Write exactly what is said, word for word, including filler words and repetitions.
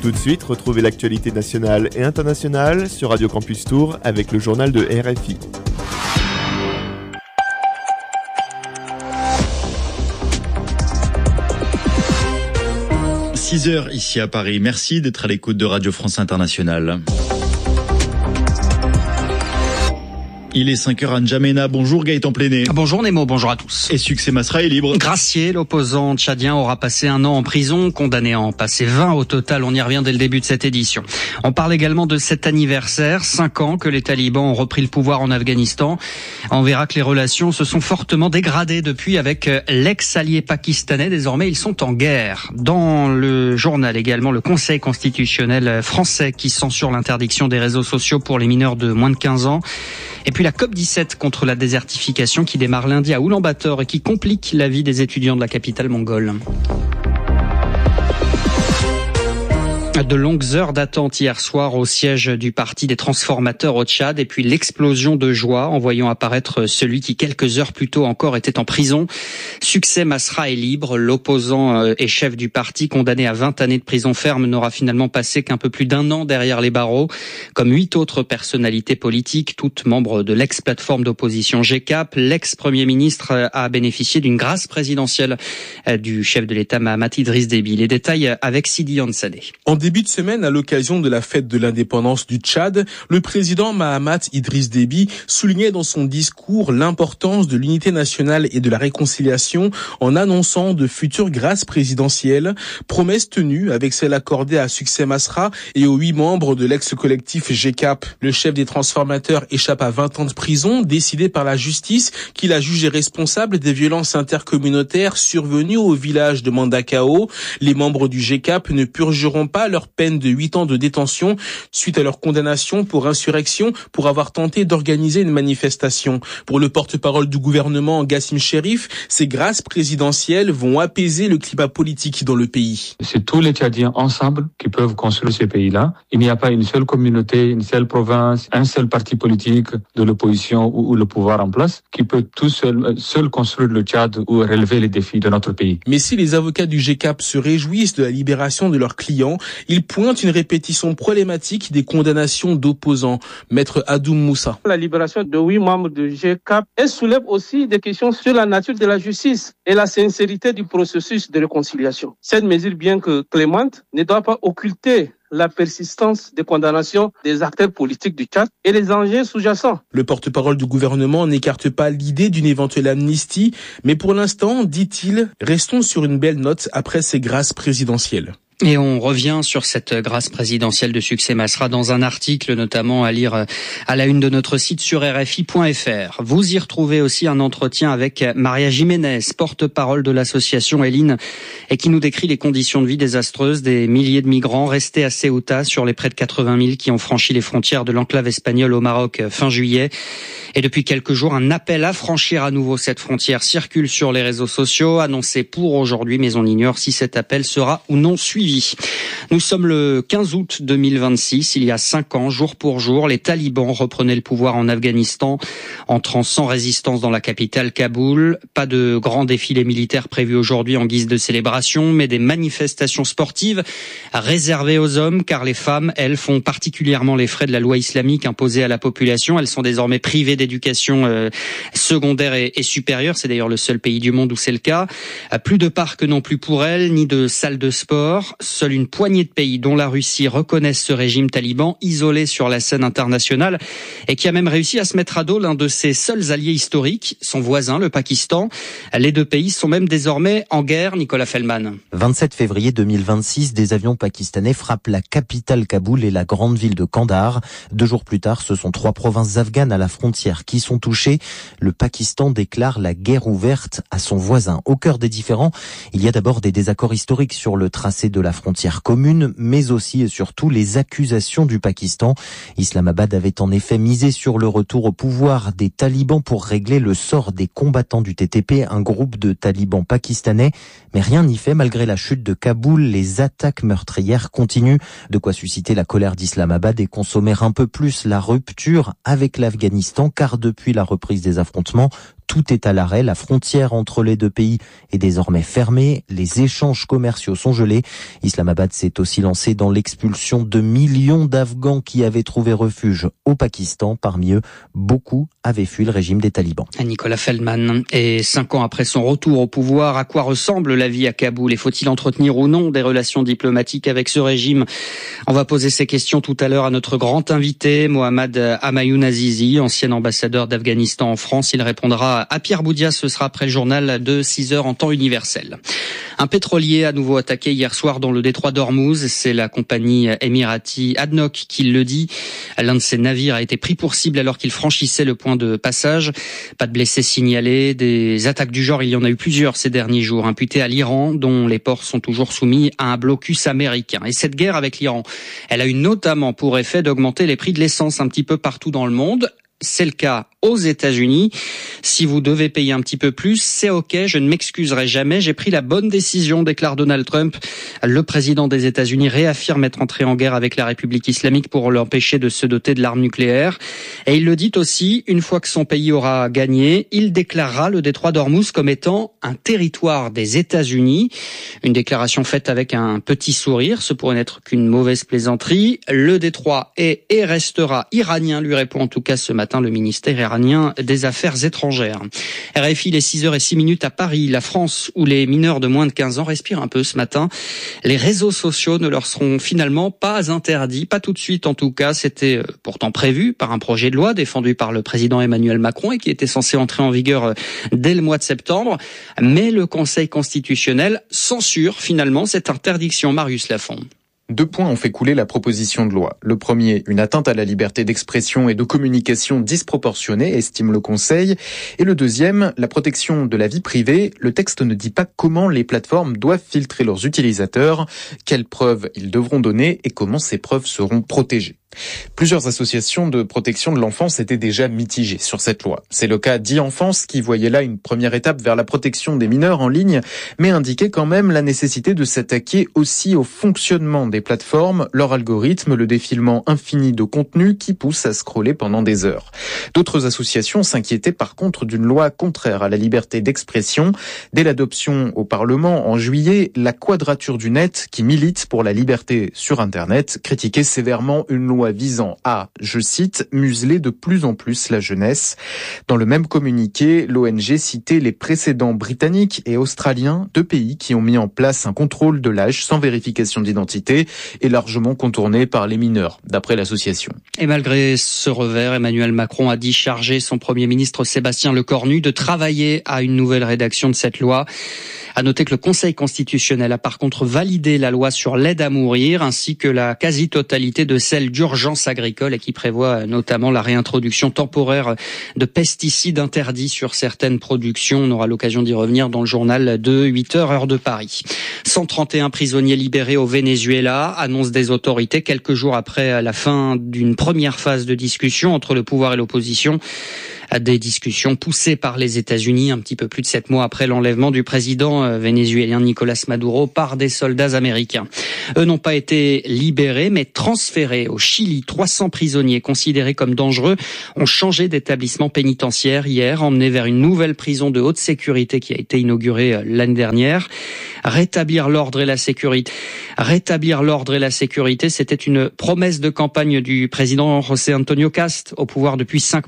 Tout de suite, retrouvez l'actualité nationale et internationale sur Radio Campus Tours avec le journal de R F I. six heures ici à Paris. Merci d'être à l'écoute de Radio France Internationale. Il est cinq heures à N'Djamena. Bonjour Gaëtan Pléné. Bonjour Nemo, bonjour à tous. Et Succès Masra est libre. Gracié, l'opposant tchadien, aura passé un an en prison, condamné à en passer vingt au total. On y revient dès le début de cette édition. On parle également de cet anniversaire, cinq ans que les talibans ont repris le pouvoir en Afghanistan. On verra que les relations se sont fortement dégradées depuis avec l'ex-allié pakistanais. Désormais, ils sont en guerre. Dans le journal également, le Conseil constitutionnel français qui censure l'interdiction des réseaux sociaux pour les mineurs de moins de quinze ans. Et puis la COP dix-sept contre la désertification qui démarre lundi à Oulan-Bator et qui complique la vie des étudiants de la capitale mongole. De longues heures d'attente hier soir au siège du Parti des transformateurs au Tchad et puis l'explosion de joie en voyant apparaître celui qui quelques heures plus tôt encore était en prison. Succès Masra est libre. L'opposant et chef du parti condamné à vingt années de prison ferme n'aura finalement passé qu'un peu plus d'un an derrière les barreaux. Comme huit autres personnalités politiques, toutes membres de l'ex-plateforme d'opposition G C A P, l'ex-premier ministre a bénéficié d'une grâce présidentielle du chef de l'État Mahamat Idriss Déby. Les détails avec Sidi Ansade. Début de semaine, à l'occasion de la fête de l'indépendance du Tchad, le président Mahamat Idriss Déby soulignait dans son discours l'importance de l'unité nationale et de la réconciliation en annonçant de futures grâces présidentielles, promesse tenue avec celle accordée à Succès Masra et aux huit membres de l'ex-collectif G C A P. Le chef des transformateurs échappe à vingt ans de prison, décidé par la justice qui l'a jugé responsable des violences intercommunautaires survenues au village de Mandakao. Les membres du G C A P ne purgeront pas leur peine de huit ans de détention suite à leur condamnation pour insurrection pour avoir tenté d'organiser une manifestation. Pour le porte-parole du gouvernement, Gassim Chérif, ces grâces présidentielles vont apaiser le climat politique dans le pays. C'est tous les Tchadiens ensemble qui peuvent construire ce pays-là. Il n'y a pas une seule communauté, une seule province, un seul parti politique de l'opposition ou, ou le pouvoir en place qui peut tout seul, seul construire le Tchad ou relever les défis de notre pays. Mais si les avocats du G C A P se réjouissent de la libération de leurs clients, il pointe une répétition problématique des condamnations d'opposants. Maître Adoum Moussa. La libération de huit membres du G C A P, elle soulève aussi des questions sur la nature de la justice et la sincérité du processus de réconciliation. Cette mesure, bien que clémente, ne doit pas occulter la persistance des condamnations des acteurs politiques du Tchad et les enjeux sous-jacents. Le porte-parole du gouvernement n'écarte pas l'idée d'une éventuelle amnistie, mais pour l'instant, dit-il, restons sur une belle note après ces grâces présidentielles. Et on revient sur cette grâce présidentielle de Succès Masra dans un article notamment à lire à la une de notre site sur R F I point F R. Vous y retrouvez aussi un entretien avec Maria Jiménez, porte-parole de l'association Eline, et qui nous décrit les conditions de vie désastreuses des milliers de migrants restés à Ceuta sur les près de quatre-vingt mille qui ont franchi les frontières de l'enclave espagnole au Maroc fin juillet. Et depuis quelques jours, un appel à franchir à nouveau cette frontière circule sur les réseaux sociaux, annoncé pour aujourd'hui, mais on ignore si cet appel sera ou non suivi. Nous sommes le quinze août deux mille vingt-six, il y a cinq ans, jour pour jour, les talibans reprenaient le pouvoir en Afghanistan, entrant sans résistance dans la capitale Kaboul. Pas de grands défilés militaires prévus aujourd'hui en guise de célébration, mais des manifestations sportives réservées aux hommes, car les femmes, elles, font particulièrement les frais de la loi islamique imposée à la population. Elles sont désormais privées d'éducation euh, secondaire et, et supérieure. C'est d'ailleurs le seul pays du monde où c'est le cas. Euh, plus de parcs non plus pour elles, ni de salles de sport. Seule une poignée de pays, dont la Russie, reconnaissent ce régime taliban isolé sur la scène internationale et qui a même réussi à se mettre à dos l'un de ses seuls alliés historiques, son voisin, le Pakistan. Les deux pays sont même désormais en guerre, Nicolas Fellman. vingt-sept février deux mille vingt-six, des avions pakistanais frappent la capitale Kaboul et la grande ville de Kandahar. Deux jours plus tard, ce sont trois provinces afghanes à la frontière qui sont touchées. Le Pakistan déclare la guerre ouverte à son voisin. Au cœur des différends, il y a d'abord des désaccords historiques sur le tracé de la frontière commune, mais aussi et surtout les accusations du Pakistan. Islamabad avait en effet misé sur le retour au pouvoir des talibans pour régler le sort des combattants du T T P, un groupe de talibans pakistanais. Mais rien n'y fait malgré la chute de Kaboul. Les attaques meurtrières continuent, de quoi susciter la colère d'Islamabad et consommer un peu plus la rupture avec l'Afghanistan, car depuis la reprise des affrontements, tout est à l'arrêt. La frontière entre les deux pays est désormais fermée. Les échanges commerciaux sont gelés. Islamabad s'est aussi lancé dans l'expulsion de millions d'Afghans qui avaient trouvé refuge au Pakistan. Parmi eux, beaucoup avaient fui le régime des talibans. Nicolas Feldman. Et cinq ans après son retour au pouvoir, à quoi ressemble la vie à Kaboul et faut-il entretenir ou non des relations diplomatiques avec ce régime? On va poser ces questions tout à l'heure à notre grand invité, Mohamed Hamayoun Azizi, ancien ambassadeur d'Afghanistan en France. Il répondra à Pierre Boudias, ce sera après le journal de six heures en temps universel. Un pétrolier à nouveau attaqué hier soir dans le détroit d'Ormuz. C'est la compagnie émirati ADNOC qui le dit. L'un de ses navires a été pris pour cible alors qu'il franchissait le point de passage. Pas de blessés signalés. Des attaques du genre, il y en a eu plusieurs ces derniers jours, imputées à l'Iran, dont les ports sont toujours soumis à un blocus américain. Et cette guerre avec l'Iran, elle a eu notamment pour effet d'augmenter les prix de l'essence un petit peu partout dans le monde. C'est le cas aux États-Unis. Si vous devez payer un petit peu plus, c'est ok, je ne m'excuserai jamais. J'ai pris la bonne décision, déclare Donald Trump. Le président des États-Unis réaffirme être entré en guerre avec la République islamique pour l'empêcher de se doter de l'arme nucléaire. Et il le dit aussi, une fois que son pays aura gagné, il déclarera le détroit d'Ormuz comme étant un territoire des États-Unis. Une déclaration faite avec un petit sourire, ce pourrait n'être qu'une mauvaise plaisanterie. Le détroit est et restera iranien, lui répond en tout cas ce matin le ministère iranien des Affaires étrangères. R F I, les six heures six minutes à Paris, la France, où les mineurs de moins de quinze ans respirent un peu ce matin. Les réseaux sociaux ne leur seront finalement pas interdits, pas tout de suite en tout cas. C'était pourtant prévu par un projet de loi défendu par le président Emmanuel Macron et qui était censé entrer en vigueur dès le mois de septembre. Mais le Conseil constitutionnel censure finalement cette interdiction. Marius Lafond. Deux points ont fait couler la proposition de loi. Le premier, une atteinte à la liberté d'expression et de communication disproportionnée, estime le Conseil. Et le deuxième, la protection de la vie privée. Le texte ne dit pas comment les plateformes doivent filtrer leurs utilisateurs, quelles preuves ils devront donner et comment ces preuves seront protégées. Plusieurs associations de protection de l'enfance étaient déjà mitigées sur cette loi. C'est le cas d'e-enfance qui voyait là une première étape vers la protection des mineurs en ligne, mais indiquait quand même la nécessité de s'attaquer aussi au fonctionnement des plateformes, leur algorithme, le défilement infini de contenu qui pousse à scroller pendant des heures. D'autres associations s'inquiétaient par contre d'une loi contraire à la liberté d'expression. Dès l'adoption au Parlement en juillet, la Quadrature du Net, qui milite pour la liberté sur Internet, critiquait sévèrement une loi visant à, je cite, museler de plus en plus la jeunesse. Dans le même communiqué, l'O N G citait les précédents britanniques et australiens, deux pays qui ont mis en place un contrôle de l'âge sans vérification d'identité et largement contourné par les mineurs, d'après l'association. Et malgré ce revers, Emmanuel Macron a dit charger son Premier ministre Sébastien Lecornu de travailler à une nouvelle rédaction de cette loi. À noter que le Conseil constitutionnel a par contre validé la loi sur l'aide à mourir ainsi que la quasi-totalité de celle d'urgence agricole et qui prévoit notamment la réintroduction temporaire de pesticides interdits sur certaines productions. On aura l'occasion d'y revenir dans le journal de huit heures, heure de Paris. cent trente et un prisonniers libérés au Venezuela, annonce des autorités quelques jours après la fin d'une première phase de discussion entre le pouvoir et l'opposition. À des discussions poussées par les États-Unis un petit peu plus de sept mois après l'enlèvement du président vénézuélien Nicolas Maduro par des soldats américains. Eux n'ont pas été libérés mais transférés au Chili. trois cents prisonniers considérés comme dangereux ont changé d'établissement pénitentiaire hier, emmenés vers une nouvelle prison de haute sécurité qui a été inaugurée l'année dernière. Rétablir l'ordre et la sécurité. Rétablir l'ordre et la sécurité, c'était une promesse de campagne du président José Antonio Cast au pouvoir depuis cinq